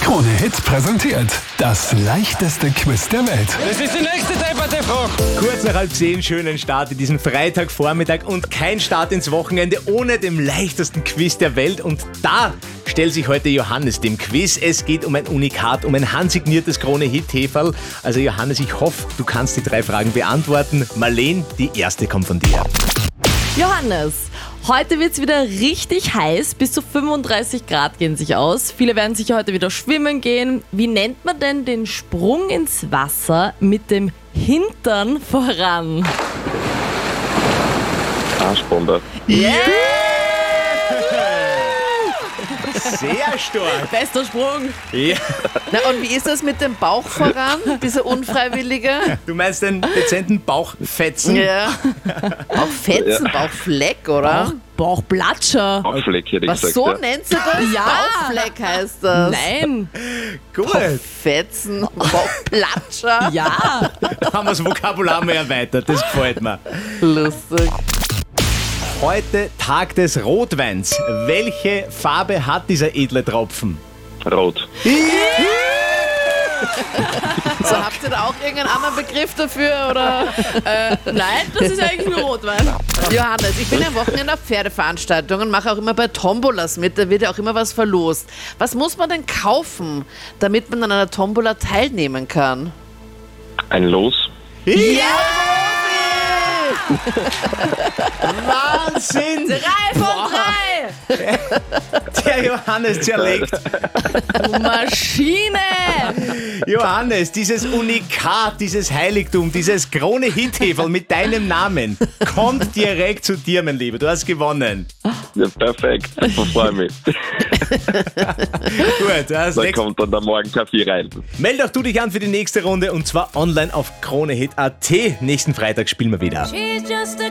Krone Hit präsentiert das leichteste Quiz der Welt. Das ist die nächste Debatte-Frage. Kurz nach 9:30, schönen Start in diesen Freitagvormittag und kein Start ins Wochenende ohne den leichtesten Quiz der Welt. Und da stellt sich heute Johannes dem Quiz. Es geht um ein Unikat, um ein handsigniertes Krone-Hit-Heferl. Also Johannes, ich hoffe, du kannst die 3 Fragen beantworten. Marleen, die erste kommt von dir. Johannes, heute wird es wieder richtig heiß, bis zu 35 Grad gehen sich aus. Viele werden sicher heute wieder schwimmen gehen. Wie nennt man denn den Sprung ins Wasser mit dem Hintern voran? Arschbombe. Sehr stark. Bester Sprung. Ja. Na, und wie ist das mit dem Bauch voran, dieser unfreiwillige? Du meinst den dezenten Bauchfetzen? Ja. Bauchfetzen, Bauchfleck, oder? Bauchplatscher. Bauchfleck hätte ich Was, gesagt. so Ja. nennt sie das? Ja. Bauchfleck heißt das. Nein. Gut. Bauchfetzen, Bauchplatscher. Ja. Haben wir das Vokabular mehr erweitert, das gefällt mir. Lustig. Heute Tag des Rotweins. Welche Farbe hat dieser edle Tropfen? Rot. So, habt ihr da auch irgendeinen anderen Begriff dafür? Oder? Nein, das ist eigentlich nur Rotwein. Johannes, ich bin am Wochenende auf Pferdeveranstaltungen, mache auch immer bei Tombolas mit, da wird ja auch immer was verlost. Was muss man denn kaufen, damit man an einer Tombola teilnehmen kann? Ein Los. Wahnsinn! 3 von 3. Der Johannes zerlegt. Maschine. Johannes, dieses Unikat, dieses Heiligtum, dieses Krone-Hit-Heferl mit deinem Namen kommt direkt zu dir, mein Lieber. Du hast gewonnen. Ja, perfekt. Ich freue mich. Gut, du hast Da kommt dann der Morgenkaffee rein. Meld auch du dich an für die nächste Runde und zwar online auf kronehit.at. Nächsten Freitag spielen wir wieder. She's just a